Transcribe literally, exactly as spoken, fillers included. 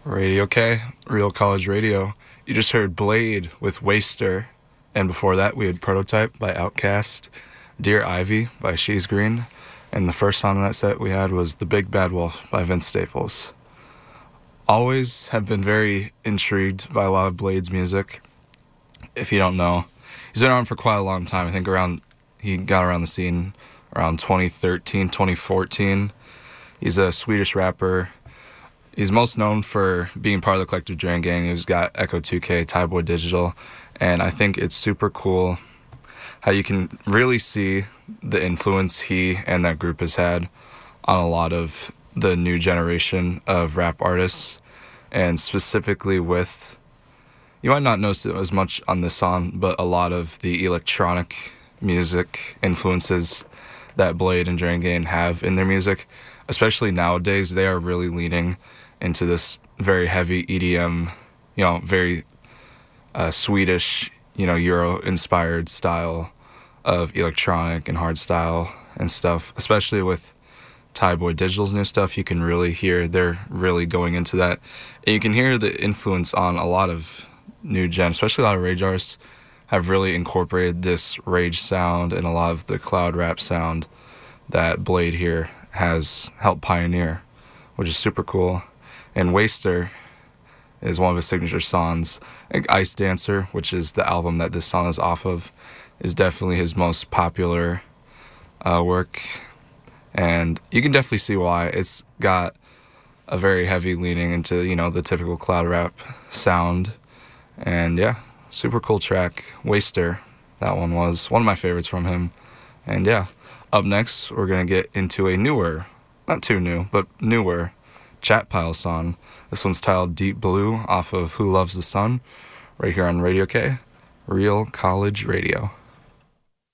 Radio K, Real College Radio. You just heard Blade with Waster, and before that we had Prototype by Outkast, Dear Ivy by She's Green, and the first song in that set we had was The Big Bad Wolf by Vince Staples. Always have been very intrigued by a lot of Blade's music. If you don't know, he's been around for quite a long time. I think around he got around the scene around twenty thirteen, twenty fourteen. He's a Swedish rapper. He's most known for being part of the Collective Drain Gang. He's got Echo two K, Thai Boy Digital, and I think it's super cool how you can really see the influence he and that group has had on a lot of the new generation of rap artists, and specifically with, you might not notice it as much on this song, but a lot of the electronic music influences that Blade and Drain Gang have in their music. Especially nowadays, they are really leaning into this very heavy E D M, you know, very uh, Swedish, you know, Euro-inspired style of electronic and hardstyle and stuff. Especially with Thai Boy Digital's new stuff, you can really hear they're really going into that. And you can hear the influence on a lot of new gen, especially a lot of rage artists have really incorporated this rage sound and a lot of the cloud rap sound that Blade here has helped pioneer, which is super cool. And Waster is one of his signature songs. I think Ice Dancer, which is the album that this song is off of, is definitely his most popular uh, work. And you can definitely see why. It's got a very heavy leaning into, you know, the typical cloud rap sound. And yeah, super cool track. Waster, that one was one of my favorites from him. And yeah, up next, we're going to get into a newer, not too new, but newer Chat Pile song. This one's titled Deep Blue off of Who Loves the Sun, right here on Radio K, Real College Radio.